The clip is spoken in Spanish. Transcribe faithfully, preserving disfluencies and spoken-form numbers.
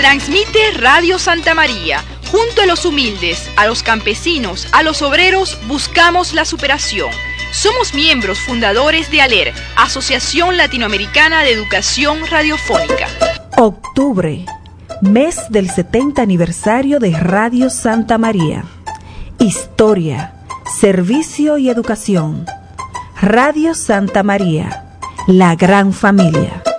Transmite Radio Santa María. Junto a los humildes, a los campesinos, a los obreros, buscamos la superación. Somos miembros fundadores de ALER, Asociación Latinoamericana de Educación Radiofónica. Octubre, mes del setenta aniversario de Radio Santa María. Historia, servicio y educación. Radio Santa María, la gran familia.